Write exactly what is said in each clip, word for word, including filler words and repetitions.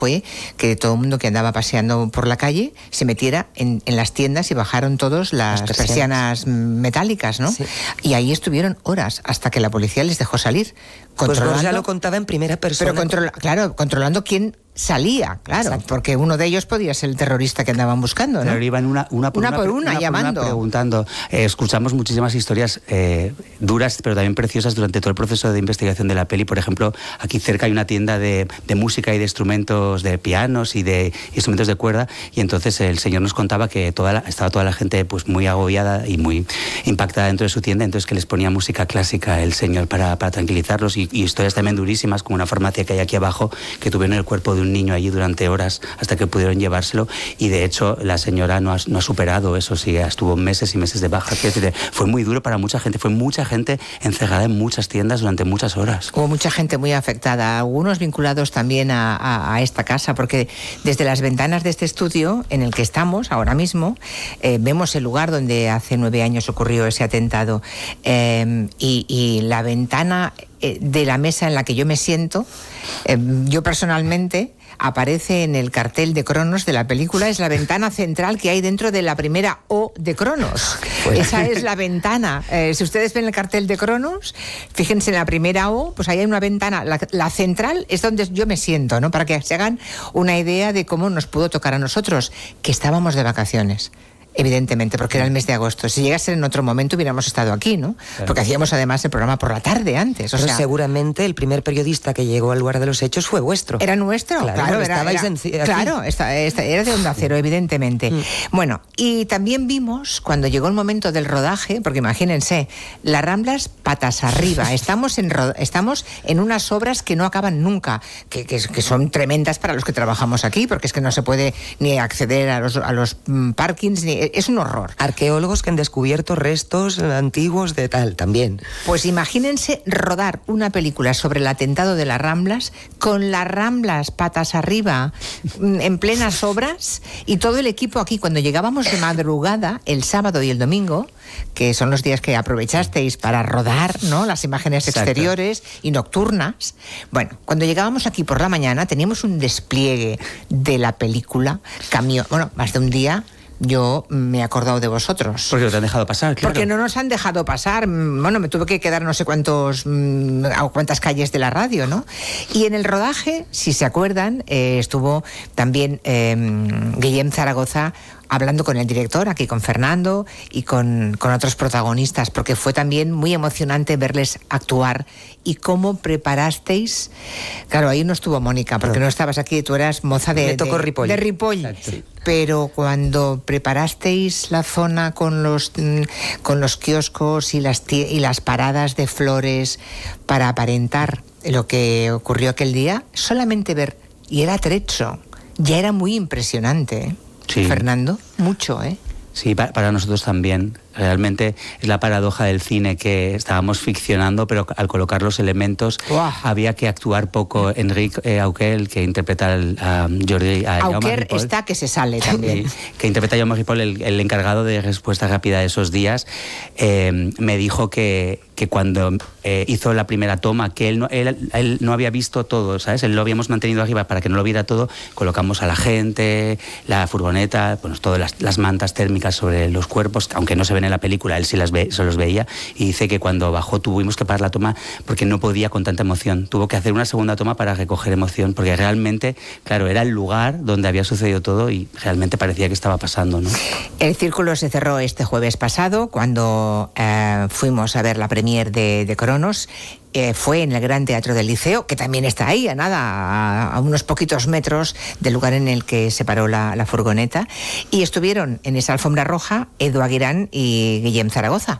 fue que todo el mundo que andaba paseando por la calle se metiera en, en las tiendas y bajaron todos las, las persianas metálicas, ¿no? Sí. Y ahí estuvieron horas hasta que la policía les dejó salir. Pues vos ya lo contaba en primera persona. Pero controla, claro, controlando quién salía, claro, exacto, porque uno de ellos podía ser el terrorista que andaban buscando, ¿no? Pero iban una, una por una, una, por una, una llamando. Por una preguntando. Eh, escuchamos muchísimas historias eh, duras, pero también preciosas durante todo el proceso de investigación de la peli. Por ejemplo, aquí cerca hay una tienda de, de música y de instrumentos, de pianos y de instrumentos de cuerda, y entonces el señor nos contaba que toda la, estaba toda la gente pues muy agobiada y muy impactada dentro de su tienda, entonces que les ponía música clásica el señor para, para tranquilizarlos, y, y historias también durísimas, como una farmacia que hay aquí abajo, que tuvieron el cuerpo de un niño allí durante horas hasta que pudieron llevárselo, y de hecho la señora no ha, no ha superado eso, sí, estuvo meses y meses de baja. Fue muy duro para mucha gente, fue mucha gente encerrada en muchas tiendas durante muchas horas. Hubo mucha gente muy afectada, algunos vinculados también a, a, a esta casa, porque desde las ventanas de este estudio en el que estamos ahora mismo, eh, vemos el lugar donde hace nueve años ocurrió ese atentado, eh, y, y la ventana eh, de la mesa en la que yo me siento, eh, yo personalmente, aparece en el cartel de Cronos de la película, es la ventana central que hay dentro de la primera O de Cronos. Pues. Esa es la ventana. Eh, si ustedes ven el cartel de Cronos, fíjense en la primera O, pues ahí hay una ventana. La, la central es donde yo me siento, ¿no? Para que se hagan una idea de cómo nos pudo tocar a nosotros, que estábamos de vacaciones. Evidentemente, porque era el mes de agosto. Si llegase en otro momento hubiéramos estado aquí, ¿no? Claro. Porque hacíamos además el programa por la tarde antes. O Pero sea, seguramente el primer periodista que llegó al lugar de los hechos fue vuestro. Era nuestro, claro. claro era, estabais era, en, claro, esta, esta, era de Onda Cero, evidentemente. Mm. Bueno, y también vimos, cuando llegó el momento del rodaje, porque imagínense, las Ramblas patas arriba. Estamos en, estamos en unas obras que no acaban nunca, que, que, que son tremendas para los que trabajamos aquí, porque es que no se puede ni acceder a los, a los mm, parkings, ni, es un horror. Arqueólogos que han descubierto restos antiguos de tal, también. Pues imagínense rodar una película sobre el atentado de las Ramblas, con las Ramblas patas arriba, en plenas obras, y todo el equipo aquí. Cuando llegábamos de madrugada, el sábado y el domingo, que son los días que aprovechasteis para rodar, ¿no?, las imágenes Exacto. exteriores y nocturnas. Bueno, cuando llegábamos aquí por la mañana, teníamos un despliegue de la película, camión, bueno, más de un día. Yo me he acordado de vosotros. Porque os han dejado pasar, claro. Porque no nos han dejado pasar. Bueno, me tuve que quedar no sé cuántos a cuántas calles de la radio, ¿no? Y en el rodaje, si se acuerdan, eh, estuvo también eh, Guillem Zaragoza hablando con el director, aquí con Fernando y con, con otros protagonistas, porque fue también muy emocionante verles actuar. Y cómo preparasteis. Claro, ahí no estuvo Mónica, porque no, no estabas aquí, tú eras moza de, Me tocó de, Ripoll. de Ripoll. Exacto. Pero cuando preparasteis la zona con los, con los kioscos y las, y las paradas de flores para aparentar lo que ocurrió aquel día, solamente ver, y era trecho, ya era muy impresionante, ¿eh? Sí. Fernando, mucho, ¿eh? Sí, para, para nosotros también. Realmente es la paradoja del cine, que estábamos ficcionando, pero al colocar los elementos wow. había que actuar poco. Enric eh, Auquer, que interpreta al, a Jordi... A Auquer está que se sale también. Sí, que interpreta a Jaume Ripoll, el, el encargado de respuesta rápida de esos días, eh, me dijo que, que cuando eh, hizo la primera toma, que él no, él, él no había visto todo, ¿sabes? Él lo habíamos mantenido arriba para que no lo viera todo, colocamos a la gente, la furgoneta, bueno, todas las, las mantas térmicas sobre los cuerpos, aunque no se ven en la película, él sí las ve, se los veía, y dice que cuando bajó tuvimos que parar la toma porque no podía con tanta emoción. Tuvo que hacer una segunda toma para recoger emoción, porque realmente, claro, era el lugar donde había sucedido todo y realmente parecía que estaba pasando, ¿no? El círculo se cerró este jueves pasado cuando eh, fuimos a ver la premier de, de Cronos. Eh, fue en el Gran Teatro del Liceo, que también está ahí, a nada, a, a unos poquitos metros del lugar en el que se paró la, la furgoneta, y estuvieron en esa alfombra roja Edu Aguirán y Guillem Zaragoza.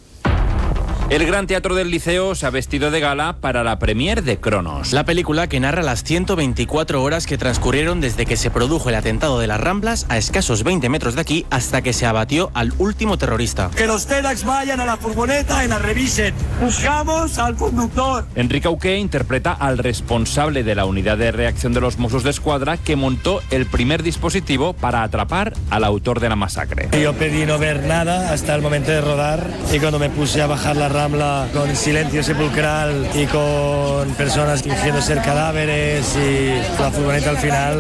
El Gran Teatro del Liceo se ha vestido de gala para la premier de Cronos. La película que narra las ciento veinticuatro horas que transcurrieron desde que se produjo el atentado de las Ramblas a escasos veinte metros de aquí hasta que se abatió al último terrorista. Que los TEDx vayan a la furgoneta y la revisen. Buscamos al conductor. Enric Auquer interpreta al responsable de la unidad de reacción de los Mossos d'Esquadra que montó el primer dispositivo para atrapar al autor de la masacre. Yo pedí no ver nada hasta el momento de rodar, y cuando me puse a bajar la Rambla con silencio sepulcral y con personas fingiendo ser cadáveres y la furgoneta al final,